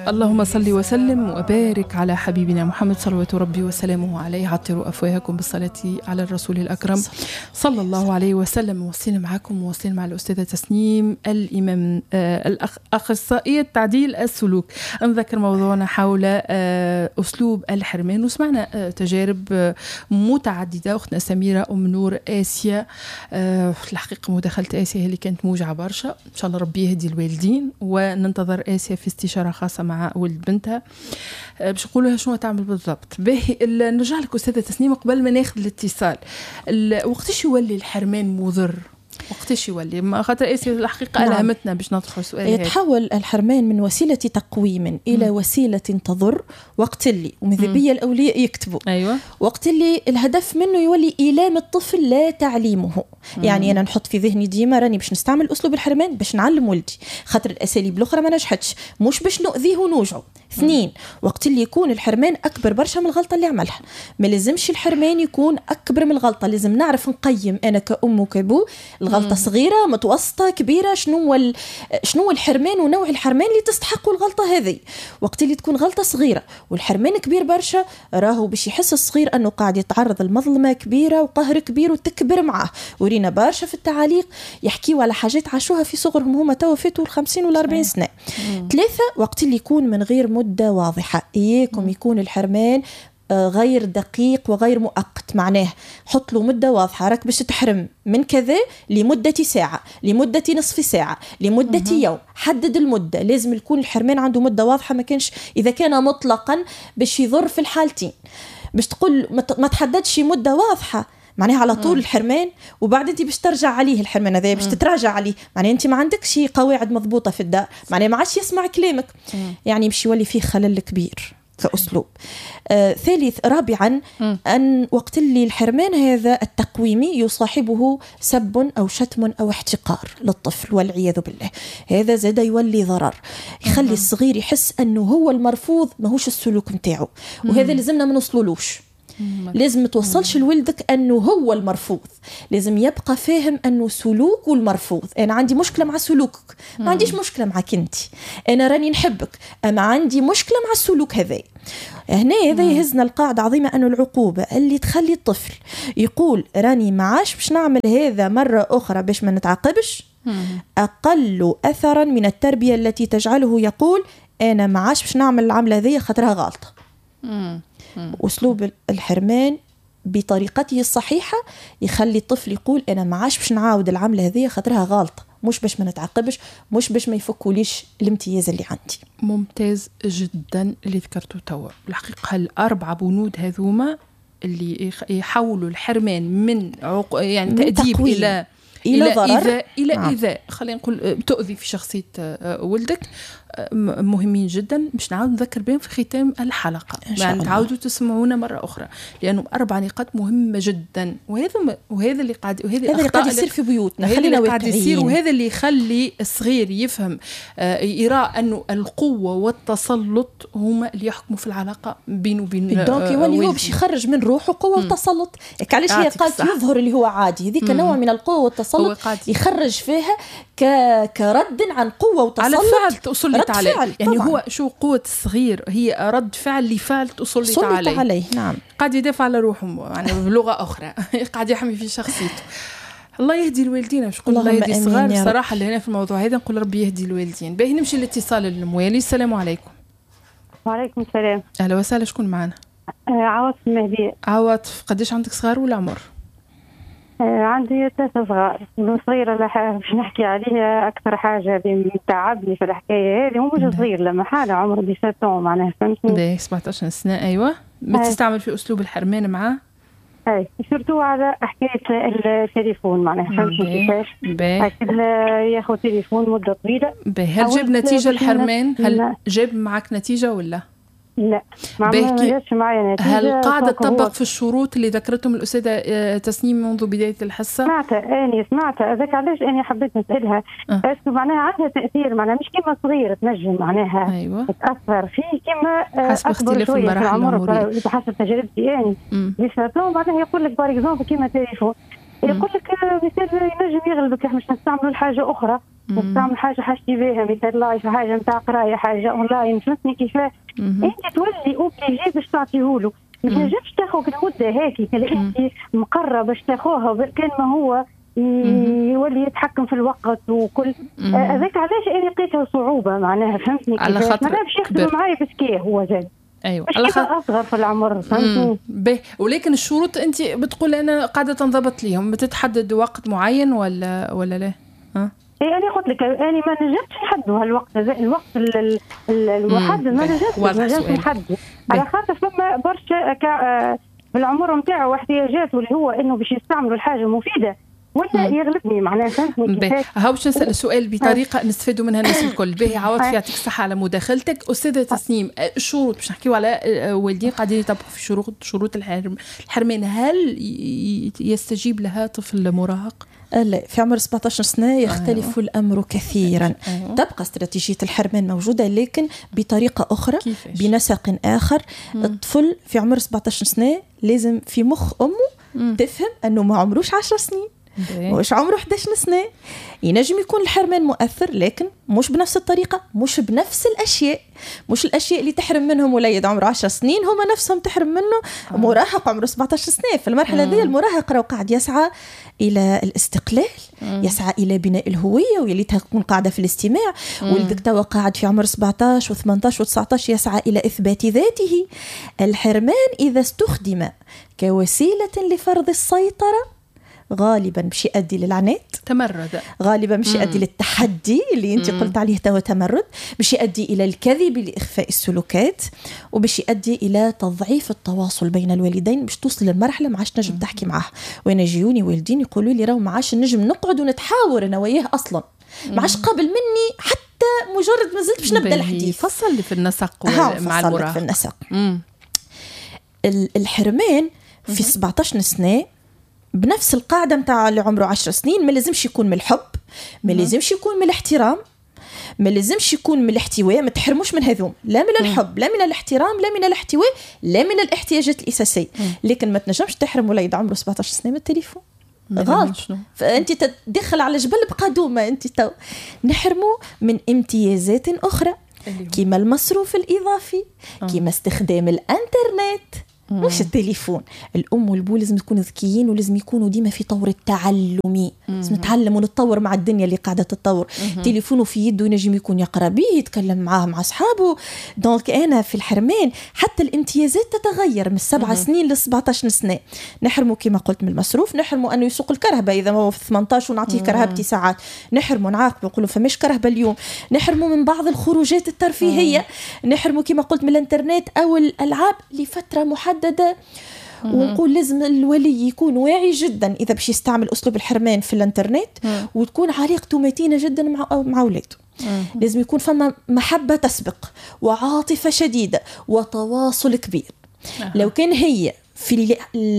اللهم صل وسلم وبارك على حبيبنا محمد صلوات ربي وسلامه عليه. عطروا أفواهكم بالصلاة على الرسول الأكرم صلى الله عليه وسلم. واصلين معكم وواصلين مع الأستاذة تسنيم الإمام أخصائية تعديل السلوك. نذكر موضوعنا حول أسلوب الحرمان، وسمعنا تجارب متعددة. أختنا سميرة أم نور آسيا، في الحقيقة مداخلة آسيا هي اللي كانت موجعة برشا. إن شاء الله ربي يهدي الوالدين، وننتظر آسيا في استشارة خاصة مع ولد بنتها باش نقولها شنو تعمل بالضبط. باهي نرجع لك أستاذة تسنيم قبل ما ناخذ الاتصال. وقتاش يولي الحرمان مضر؟ وقتاش يولي؟ خاطر آسيا الحقيقة ألهمتنا باش ندخل سؤال. يتحول الحرمان من وسيلة تقويم إلى وسيلة تضر وقت اللي وماذا بيا الأولياء يكتبوا. أيوة. وقت اللي الهدف منه يولي إيلام الطفل لا تعليمه. يعني أنا نحط في ذهني ديما راني باش نستعمل أسلوب الحرمان باش نعلم ولدي، خاطر الأساليب الأخرى ما نجحتش، مش باش نؤذيه ونوجعه. اثنين، وقت اللي يكون الحرمان أكبر برشا من الغلطة اللي عملها. ما لازمش الحرمان يكون أكبر من الغلطة، لازم نعرف نقيم أنا كأم وكأبو الغلطة صغيرة متوسطة كبيرة، شنو الحرمان ونوع الحرمان اللي تستحقوا الغلطة هذه. وقت اللي تكون غلطة صغيرة والحرمان كبير برشا، راهو باش يحس الصغير أنه قاعد يتعرض لمظلمة كبيرة وقهر كبير وتكبر معه. ورينا برشا في التعاليق يحكيوا على حاجات عاشوها في صغرهم هما توا فاتوا 50 ولا 40 سنة. ثلاثة، وقت اللي يكون من غير مدة واضحة. إياكم يكون الحرمان غير دقيق وغير مؤقت، معناه حط له مدة واضحة، راك باش تحرم من كذا لمدة ساعة، لمدة نصف ساعة، لمدة يوم. حدد المدة، لازم يكون الحرمان عنده مدة واضحة. ما كانش إذا كان مطلقا باش يضر في الحالتين. باش تقول ما تحددش مدة واضحة معناها على طول الحرمان، وبعد انت باش ترجع عليه الحرمان هذا باش تتراجع عليه، معناها انت ما عندكش قواعد مضبوطة في الدار، معناها ما عادش يسمع كلامك. يعني باش يولي فيه خلل كبير كأسلوب. ثالث، رابعا، أن وقت اللي الحرمان هذا التقويمي يصاحبه سب أو شتم أو احتقار للطفل والعياذ بالله، هذا زاد يولي ضرر، يخلي الصغير يحس أنه هو المرفوض ما هوش السلوك متاعه. وهذا لازمنا ما نوصلولوش. لازم توصلش لولدك أنه هو المرفوض، لازم يبقى فاهم أنه سلوك والمرفوض. أنا عندي مشكلة مع سلوكك، ما عنديش مشكلة معك أنت، أنا راني نحبك، أما عندي مشكلة مع السلوك هذا. هنا هذا يهزنا القاعدة عظيمة أنه العقوبة اللي تخلي الطفل يقول راني معاش باش نعمل هذا مرة أخرى باش ما نتعاقبش أقل أثرا من التربية التي تجعله يقول أنا معاش باش نعمل العملة هذه خاطرها غلطة. أسلوب الحرمان بطريقته الصحيحة يخلي الطفل يقول أنا ما عادش باش نعاود العملة هذه خاطرها غلطة، مش باش ما نتعاقبش، مش باش ما يفكوليش الامتياز اللي عندي. ممتاز جدا اللي ذكرته توا. الحقيقة الأربعة بنود هذوما اللي يحولوا الحرمان من يعني تأديب إلى إذا خلينا نقول تؤذي في شخصية ولدك، مهمين جدا. مش نعاود نذكر بهم في ختام الحلقة، يعني تعاودوا تسمعونا مرة أخرى، لأنه 4 نقاط مهمة جدا. وهذا اللي قاعد يصير في بيوتنا، هذا اللي قاعد يصير، وهذا اللي يخلي الصغير يفهم يرى أنه القوة والتسلط هما اللي يحكموا في العلاقة بينه وبين دونك يولي هو باش يخرج من روحه قوة وتسلط. علاش هي قالت يظهر اللي هو عادي، هذيك نوع من القوة والتسلط يخرج فيها كرد عن قوة وتسلط على فعل تسلط عليه. يعني طبعاً. هو شو قوة الصغير؟ هي رد فعل لفعل تسلط عليه. نعم. قاعد يدافع على روحه، يعني بلغة أخرى قاعد يحمي في شخصيته. الله يهدي الوالدين. مش نقول الله يهدي الصغار بصراحة اللي هنا في الموضوع هذا، نقول ربي يهدي الوالدين. باهي نمشي للاتصال الموالي. السلام عليكم. وعليكم السلام. أهلا وسهلا. شكون معنا؟ عواطف المهدي. عواطف، قديش عندك صغار ولا عمر؟ عندي 3 صغار. الصغيرة اللي باش نحكي عليها أكثر حاجة تعبني في الحكاية هذه، هو مش صغير لما حالة عمره 17 معناها، فهمتني؟ 17 سنة. أيوة. بتستعمل في أسلوب الحرمان معاه؟ أي شرطو على حكاية التليفون معناها، فهمتني كيفاش؟ ياخذ تليفون مدة طويلة. هل جاب نتيجة الحرمان؟ هل جاب معك نتيجة ولا؟ لا، ما جاتش معايا نتيجة. هل قاعدة تطبق في الشروط اللي ذكرتهم الأستاذة تسنيم منذ بداية الحصة؟ سمعت هذاك علاش أنا حبيت نسألها. بس معناها عندها تأثير، معناها مش كما صغير تنجم معناها. أيوة. تأثر فيه كما حسب اختلاف المراحل العمرية. حسب تجربتي يعني. بيسافرون بعدها يقول لك بار إكزامبل كما تليفون، يقول لك مثال ينجم يغلبك، مش نستعملوا الحاجة أخرى تعمل حاجتي بها مثل لايف، حاجه نتاع قرايه، حاجه اونلاين، فهمتني كيفاه انت تولي اوبليجي باش تعطيهوله. ما تنجمش تاخذ المده هذه اللي انت مقرره باش تاخوها، كان ما هو يولي يتحكم في الوقت وكل هذاك. علاش انا لقيتها صعوبه معناها، فهمتني كيفاش ما باش يخدم معايا بسكيه هو زاد. ايوه على خاطر اصغر في العمر، فهمتني. ولكن الشروط انت بتقول انا قاعده تنضبط ليهم، بتتحدد وقت معين ولا لا؟ اي انا قلت لك انا ما نجمتش نحدوا هالوقت هذا، الوقت المحدد ما نجمتش نحدوا، على خاطر فما برشا بالعمر نتاعو واحتياجاته اللي هو انه باش يستعملوا الحاجه مفيده ولا يغلبني معناها، فهمتني كيفاش. هاوش نسال السؤال بطريقه نستفادوا منها الناس الكل. باهي عاود يعطيك الصحه على مداخلتك استاذه تسنيم. الشروط باش نحكيو على والدين قاعدين يطبقوا في شروط الحرمان، هل يستجيب لها طفل مراهق؟ لا، في عمر 17 سنة يختلف الأمر كثيرا. تبقى استراتيجية الحرمان موجودة لكن بطريقة أخرى، بنسق آخر. الطفل في عمر 17 سنة لازم في مخ أمه تفهم أنه ما عمروش 10 سنين، مش عمره 11 سنة. ينجم يكون الحرمان مؤثر لكن مش بنفس الطريقة، مش بنفس الأشياء. مش الأشياء اللي تحرم منهم وليد عمره 10 سنين هما نفسهم تحرم منه مراهق عمره 17 سنة. في المرحلة ذي المراهق راه قاعد يسعى إلى الاستقلال، يسعى إلى بناء الهوية، ويلي تكون قاعدة في الاستماع. ولدك توا قاعد في عمر 17 و18 و19 يسعى إلى إثبات ذاته. الحرمان إذا استخدم كوسيلة لفرض السيطرة غالبا باش يؤدي للعنات، تمرد، غالبا باش يؤدي للتحدي اللي انت قلت عليه توا تمرد، باش يؤدي الى الكذب لاخفاء السلوكات، وباش يؤدي الى تضعيف التواصل بين الوالدين، باش توصل للمرحله ما عادش نجم تحكي معاه. وانا يجيوني والدين يقولوا لي راهو ما عادش نجم نقعد ونتحاور انا وياه اصلا، ما عادش قابل مني حتى مجرد ما زلت باش نبدا الحديث. فصل لي في النسق مع المراهق في النسق. الحرمان في 17 سنه بنفس القاعدة متاع اللي عمره 10 سنين، ما لازمش يكون من الحب، ما لازمش يكون من الاحترام، ما لازمش يكون من الاحتواء. ما تحرموش من هذوم، لا من الحب لا من الاحترام لا من الاحتواء لا من الاحتياجات الأساسية. لكن ما تنجمش تحرم وليد عمره 17 سنة من التليفون، غلط. فأنت تدخل على جبل بقدومة. أنت نحرمه من امتيازات أخرى كما المصروف الإضافي، كما استخدام الانترنت، مش التليفون. الأم والبو لازم يكونوا ذكيين ولازم يكونوا ديما في طور التعلمي، لازم نتعلم ونتطور مع الدنيا اللي قاعدة تتطور. تليفونه في يده ينجم يكون يقرأ به، يتكلم معاه مع أصحابه. دونك أنا في الحرمان حتى الامتيازات تتغير من 7 سنين ل 17 سنة. نحرمه كما قلت من المصروف، نحرمه أنه يسوق الكرهبة إذا هو في 18 ونعطيه كرهبتي ساعات، نحرمه نعاقبه نقوله فماش كرهبة اليوم، نحرمه من بعض الخروجات الترفيهية، نحرمه كما قلت من الانترنت أو الألعاب لفترة محددة. ونقول لازم الولي يكون واعي جدا إذا باش يستعمل أسلوب الحرمان في الانترنت، وتكون علاقته متينة جدا مع أولاده. لازم يكون فما محبة تسبق وعاطفة شديدة وتواصل كبير. لو كان هي في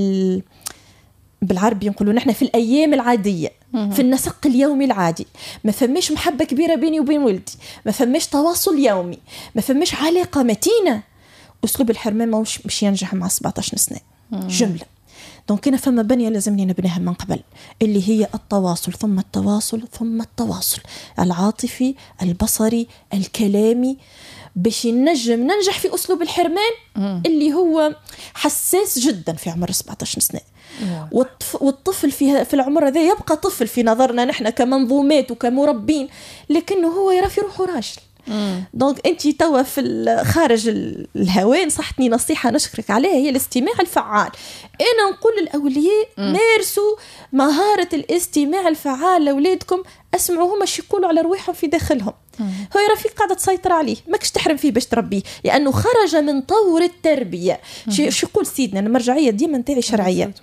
بالعربي نقولوا نحن في الأيام العادية، في النسق اليومي العادي، ما فماش محبة كبيرة بيني وبين ولدي، ما فماش تواصل يومي، ما فماش علاقة متينة، أسلوب الحرمان مش ينجح مع 17 سنة جملة. دونك أنا فما بنية لازمني نبنيها من قبل، اللي هي التواصل ثم التواصل ثم التواصل العاطفي البصري الكلامي، باش ننجح في أسلوب الحرمان اللي هو حساس جدا في عمر 17 سنة. والطفل في العمر هذا يبقى طفل في نظرنا نحن كمنظومات وكمربين، لكنه هو يرى في روحه راجل. دونك انت توا في خارج الهوان صحتني نصيحه نشكرك عليها، هي الاستماع الفعال. انا نقول للاولياء مارسوا مهاره الاستماع الفعال لاولادكم، اسمعوا هما شو يقولوا على رواحهم في داخلهم. هو يرى فيك قاعده تسيطر عليه، ماكش تحرم فيه باش تربيه، لانه خرج من طور التربيه. شو يقول سيدنا المرجعيه ديما نتاعي شرعيه،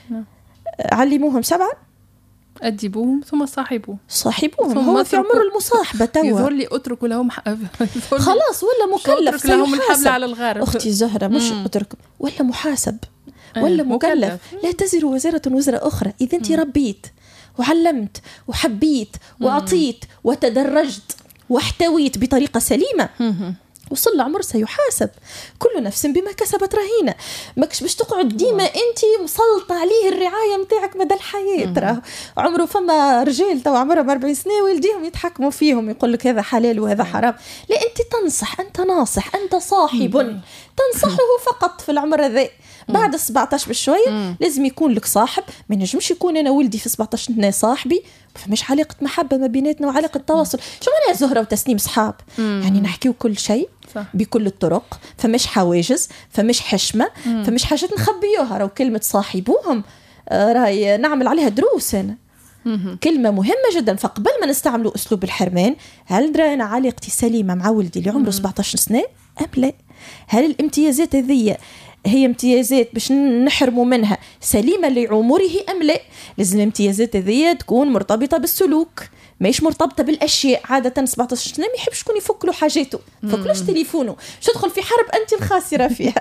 علموهم 7 أدبوهم ثم صاحبوهم. هو في عمر المصاحبة توا يظهر لي أترك لهم خلاص ولا مكلف، أترك لهم الحبل على الغارب. أختي زهرة مش أترك ولا محاسب ولا مكلف. لا تزر وزارة وزر أخرى. إذا أنت ربيت وعلمت وحبيت وعطيت وتدرجت واحتويت بطريقة سليمة وصل لعمر سيحاسب، كل نفس بما كسبت رهينة. ماكش باش تقعد ديما انت مسلطة عليه الرعاية متاعك مدى الحياة. تراه عمره فما رجال تو عمرهم 40 سنة والديهم يتحكموا فيهم يقول لك هذا حلال وهذا حرام. لا، انت تنصح، انت ناصح، انت صاحب تنصحه فقط في العمر هذا. بعد 17 بشوية لازم يكون لك صاحب. ما نجمش يكون انا ولدي في 17 سنة صاحبي، فمش علاقة محبة ما بيناتنا وعلاقة تواصل. شو معناها زهرة وتسنيم صحاب؟ يعني نحكيو كل شيء بكل الطرق، فمش حواجز، فمش حشمة، فمش حاجات نخبيوها. راهو كلمة صاحبوهم راهي نعمل عليها دروس أنا. كلمة مهمة جدا. فقبل ما نستعملوا أسلوب الحرمان، هل درا أنا علاقتي سليمة مع ولدي اللي عمره 17 سنة أم لا؟ هل الامتيازات هذه هي امتيازات باش نحرموا منها سليمة لعمره أم لا؟ لازم الامتيازات هذه تكون مرتبطة بالسلوك، ماهيش مرتبطة بالأشياء. عادة 17 سنة ما يحبش يكون يفك له حاجاته، فكلش تليفونه، شو تدخل في حرب أنت الخاسرة فيها.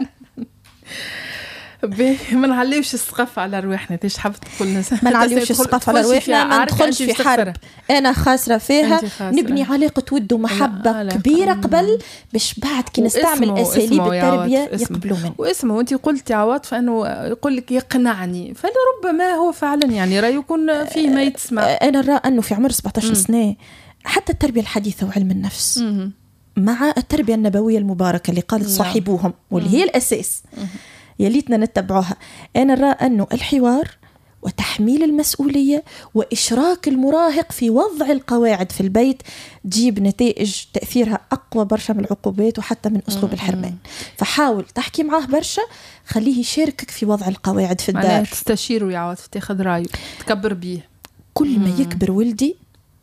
ما نعليوش السقف على رواحنا. تيش حبت تقول ما نعليوش السقف على رواحنا، ما ندخلش في حرب انا خاسره فيها. نبني علاقه ود ومحبه كبيره قبل باش بعد كي نستعمل اساليب التربيه يقبلوا منه. واسمه وانت قلت يا عواطف انه يقول لك يقنعني، فلربما هو فعلا يعني راه يكون فيه ما يتسمع. انا نرى انه في عمر 17 سنه حتى التربيه الحديثه وعلم النفس مع التربيه النبويه المباركه اللي قالت صاحبوهم واللي هي الاساس يليتنا نتبعوها. أنا نرى أنه الحوار وتحميل المسؤولية وإشراك المراهق في وضع القواعد في البيت تجيب نتائج تأثيرها أقوى برشا من العقوبات وحتى من أسلوب الحرمان. فحاول تحكي معاه برشا، خليه يشاركك في وضع القواعد في الدار. تستشيره يا عواطف، تاخذ رأيه، تكبر بيه. كل ما يكبر ولدي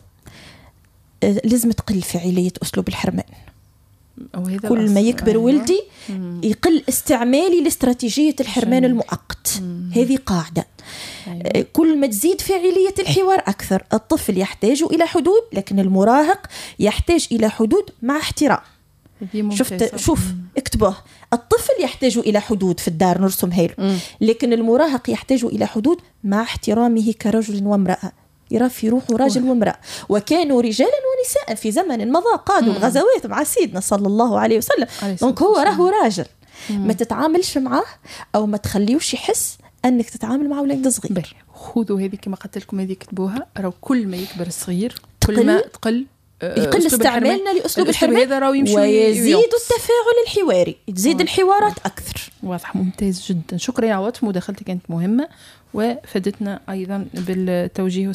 لازم تقل فعالية أسلوب الحرمان. كل ما يكبر ولدي يقل استعمالي لاستراتيجية الحرمان المؤقت. هذه قاعدة. كل ما تزيد فاعلية الحوار أكثر. الطفل يحتاج إلى حدود، لكن المراهق يحتاج إلى حدود مع احترام. شوف اكتبوه. الطفل يحتاج إلى حدود في الدار نرسمها له، لكن المراهق يحتاج إلى حدود مع احترامه كرجل وامرأة. يرى في روحه راجل وامرأة، وكانوا رجالا ونساء في زمن مضى قادوا الغزوات مع سيدنا صلى الله عليه وسلم. دونك هو راهو راجل. ما تتعاملش معه أو ما تخليوش يحس أنك تتعامل مع ولد صغير. خذوا هذه كما قلت لكم، هذه كتبوها. راهو كل ما يكبر الصغير كل ما يقل استعمالنا لأسلوب الحرمان ويزيد التفاعل الحواري، تزيد الحوارات أكثر. واضح، ممتاز جدا. شكرا يا عواطف، مداخلتك كانت مهمة وفادتنا أيضا بالتوجيه